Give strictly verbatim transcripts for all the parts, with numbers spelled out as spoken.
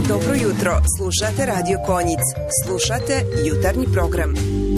Dobro jutro, slušate Radio Konjic. Slušate jutarnji program.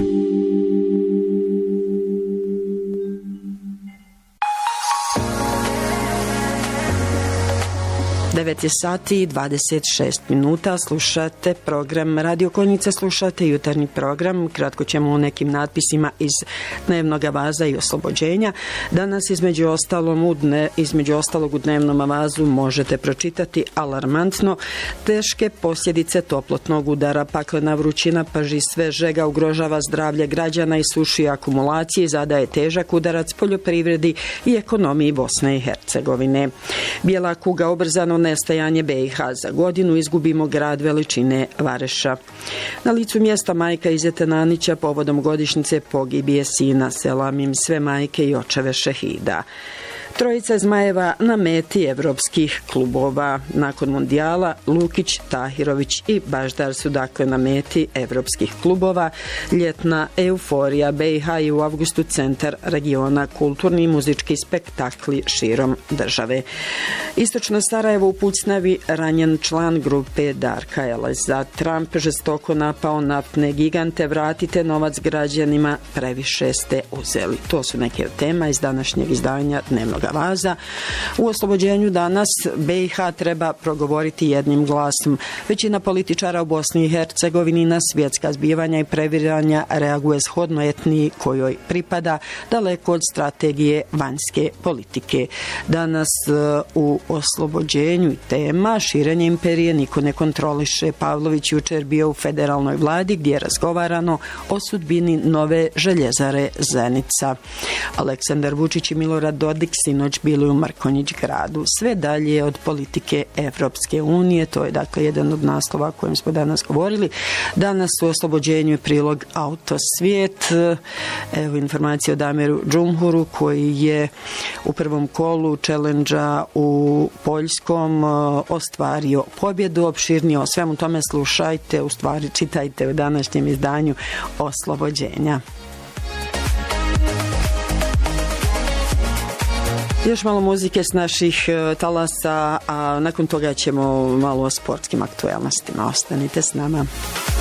devet je sati i dvadeset šest minuta, slušate program Radio Konjica, slušate jutarnji program. Kratko ćemo o nekim natpisima iz dnevnog avaza i oslobođenja. Danas između, ostalom, u dne, između ostalog u dnevnom avazu možete pročitati alarmantno: teške posljedice toplotnog udara, paklena vrućina paži sve, žega ugrožava zdravlje građana i suši akumulacije, zadaje težak udarac poljoprivredi i ekonomiji Bosne i Hercegovine. Bijela kuga, obrzano nestajanje B i H, za godinu izgubimo grad veličine Vareša. Na licu mjesta majka iz Etenanića povodom godišnjice pogibije sina, selam im sve majke i očeve šehida. Trojica zmajeva na meti evropskih klubova. Nakon mundijala Lukić, Tahirović i Baždar su dakle na meti evropskih klubova. Ljetna euforija. B i H je u avgustu centar regiona, kulturni i muzički spektakli širom države. Istočno Sarajevo u pucnjavi ranjen član grupe Darka Eleza. Trump žestoko napao naftne gigante, vratite novac građanima, previše ste uzeli. To su neke tema iz današnjeg izdanja dnevnog avaza. U oslobođenju danas B i H treba progovoriti jednim glasom. Većina političara u Bosni i Hercegovini na svjetska zbivanja i previranja reaguje shodno etniji kojoj pripada, daleko od strategije vanjske politike. Danas u oslobođenju tema širenje imperije niko ne kontroliše. Pavlović jučer bio u federalnoj vladi gdje je razgovarano o sudbini nove željezare Zenica. Aleksandar Vučić i Milorad Dodik sinoć bili u Mrkonjić gradu. Sve dalje od politike Evropske unije, to je dakle jedan od naslova o kojem smo danas govorili. Danas u oslobođenju je prilog Autosvijet. Evo informacije o Dameru Džumhuru koji je u prvom kolu challenge-a u Poljskom ostvario pobjedu. Opširnije o svemu tome slušajte, u stvari čitajte u današnjem izdanju Oslobođenja. Još malo muzike s naših talasa, a nakon toga ćemo malo o sportskim aktuelnostima. Ostanite s nama.